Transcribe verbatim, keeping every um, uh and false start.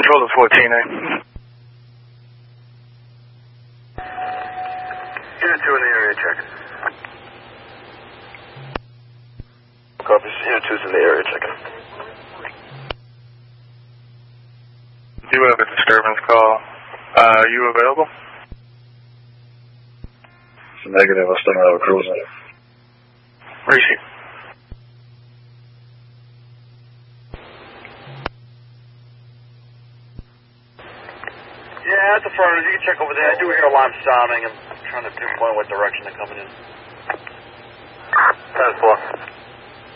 Control to fourteen, eh? Unit two in the area, checking. Copy, Unit two's in the area, checking. Do have a disturbance call. Uh, are you available? It's a negative, I still don't have a cruise in it. Receive. Yeah, at the front, you can check over there. I do hear alarms sounding. I'm trying to pinpoint what direction they're coming in. ten four.